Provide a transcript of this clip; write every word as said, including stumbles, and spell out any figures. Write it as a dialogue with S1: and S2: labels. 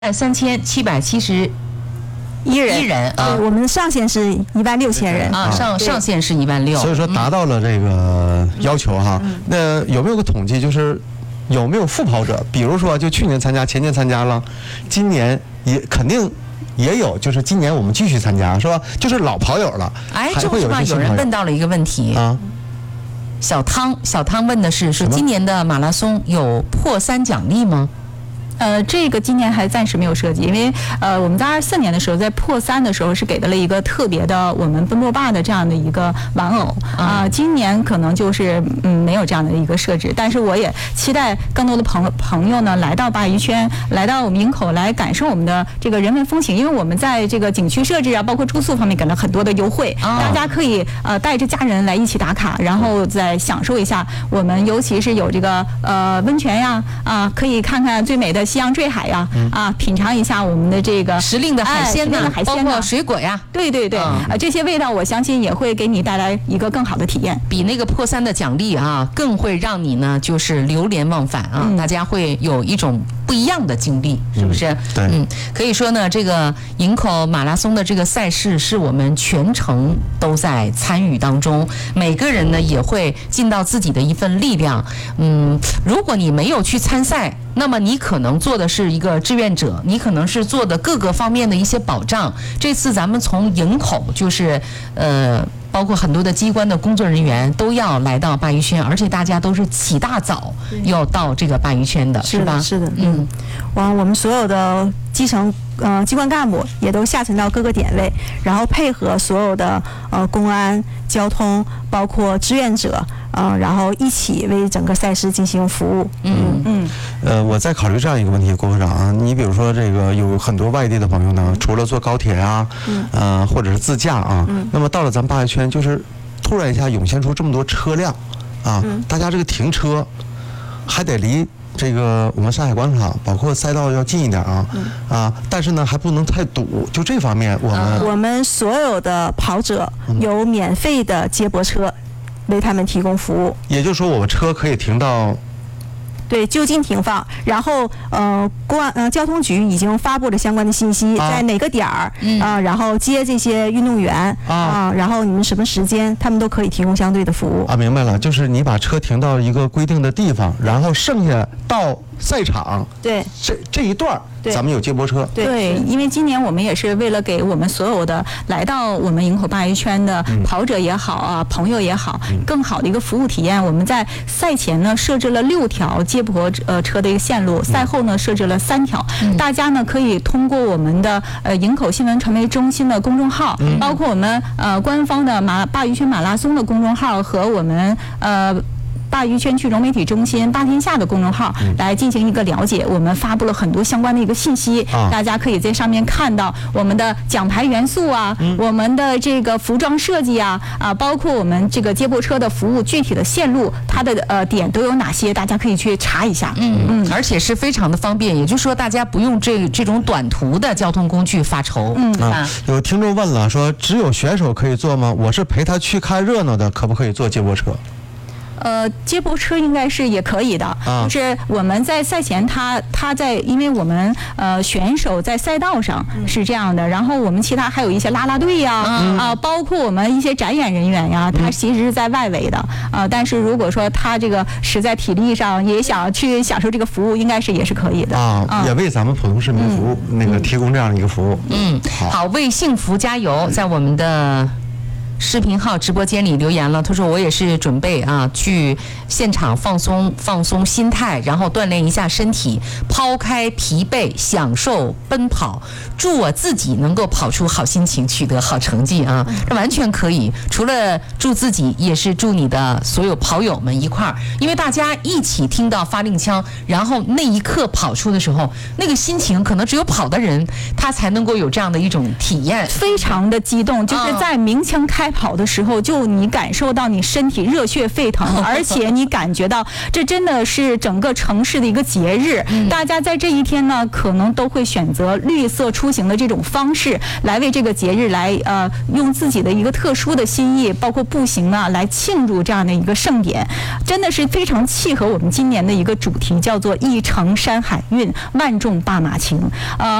S1: 三千七百七十
S2: 一人，
S1: 一人啊，
S2: 我们的上限是一万六千人
S1: 啊，上上限是一万六，
S3: 所以说达到了这个要求哈。嗯、那有没有个统计，就是有没有复跑者？比如说，就去年参加，前年参加了，今年也肯定也有，就是今年我们继续参加，是吧？就是老跑友了。
S1: 哎，这句话有人问到了一个问题啊。小汤，小汤问的是：是今年的马拉松有破三奖励吗？
S2: 呃，这个今年还暂时没有设计，因为呃，我们在二四年的时候，在破三的时候是给到了一个特别的我们奔波霸的这样的一个玩偶啊、呃。今年可能就是嗯没有这样的一个设置，但是我也期待更多的朋朋友呢来到鲅鱼圈，来到我们营口来感受我们的这个人文风情，因为我们在这个景区设置啊，包括住宿方面给了很多的优惠，啊、大家可以呃带着家人来一起打卡，然后再享受一下我们尤其是有这个呃温泉呀啊，可以看看最美的夕阳坠海呀，啊，品尝一下我们的这个
S1: 时令的海鲜呐，
S2: 海鲜
S1: 包括水果呀，
S2: 对对对，啊，这些味道我相信也会给你带来一个更好的体验。
S1: 比那个破三的奖励啊，更会让你呢就是流连忘返啊，嗯、大家会有一种不一样的经历，是不是？
S3: 嗯、对，
S1: 嗯，可以说呢，这个营口马拉松的这个赛事是我们全程都在参与当中，每个人呢也会尽到自己的一份力量。嗯，如果你没有去参赛，那么你可能做的是一个志愿者，你可能是做的各个方面的一些保障。这次咱们从营口就是呃。包括很多的机关的工作人员都要来到鲅鱼圈，而且大家都是起大早要到这个鲅鱼圈的，是吧？
S2: 是的，嗯，完我们所有的基层呃机关干部也都下沉到各个点位，然后配合所有的呃公安、交通，包括志愿者，呃，然后一起为整个赛事进行服务。
S1: 嗯
S3: 嗯。呃，我在考虑这样一个问题，郭科长啊，你比如说这个有很多外地的朋友呢，除了坐高铁啊，嗯，呃，或者是自驾啊，嗯，那么到了咱们鲅鱼圈，就是突然一下涌现出这么多车辆，啊，嗯、大家这个停车还得离这个我们上海广场，包括赛道要近一点啊，嗯、啊，但是呢还不能太堵，就这方面我们、
S2: 嗯、我们所有的跑者有免费的接驳车为他们提供服务，
S3: 也就是说我们车可以停到。
S2: 对，就近停放，然后呃，公安呃交通局已经发布了相关的信息，啊、在哪个点儿啊、嗯呃，然后接这些运动员啊、呃，然后你们什么时间，他们都可以提供相对的服务。
S3: 啊，明白了，就是你把车停到一个规定的地方，然后剩下到赛场，
S2: 对，
S3: 这这一段咱们有接驳车。
S2: 对，对，因为今年我们也是为了给我们所有的来到我们营口鲅鱼圈的跑者也好啊，嗯、朋友也好，更好的一个服务体验，我们在赛前呢设置了六条接驳呃车的一个线路，赛后呢设置了三条，嗯、大家呢可以通过我们的呃营口新闻传媒中心的公众号，嗯、包括我们呃官方的马鲅鱼圈马拉松的公众号和我们呃。鲅鱼圈区融媒体中心八天下的公众号来进行一个了解，我们发布了很多相关的一个信息，啊、大家可以在上面看到我们的奖牌元素啊，嗯、我们的这个服装设计啊，啊，包括我们这个接驳车的服务具体的线路，它的呃点都有哪些，大家可以去查一下。
S1: 嗯嗯，而且是非常的方便，也就是说大家不用这这种短途的交通工具发愁。
S2: 嗯
S3: 啊，有听众问了，说只有选手可以坐吗？我是陪他去看热闹的，可不可以坐接驳车？
S2: 呃，接驳车应该是也可以的，啊、就是我们在赛前他，他他在，因为我们呃选手在赛道上是这样的，嗯、然后我们其他还有一些啦啦队呀，啊、嗯呃，包括我们一些展演人员呀，他其实是在外围的，啊、呃，但是如果说他这个实在体力上也想去享受这个服务，应该是也是可以的
S3: 啊，啊也为咱们普通市民服务，嗯、那个提供这样的一个服务。
S1: 嗯，好，好，为幸福加油，在我们的视频号直播间里留言了，他说我也是准备啊去现场放松放松心态，然后锻炼一下身体，抛开疲惫，享受奔跑，祝我自己能够跑出好心情，取得好成绩啊！这完全可以，除了祝自己，也是祝你的所有跑友们一块儿，因为大家一起听到发令枪，然后那一刻跑出的时候，那个心情可能只有跑的人他才能够有这样的一种体验，
S2: 非常的激动，就是在鸣枪开跑的时候，就你感受到你身体热血沸腾，而且你感觉到这真的是整个城市的一个节日。大家在这一天呢，可能都会选择绿色出行的这种方式，来为这个节日来呃用自己的一个特殊的心意，包括步行啊，来庆祝这样的一个盛典，真的是非常契合我们今年的一个主题，叫做一城山海韵，万众罢马情。呃。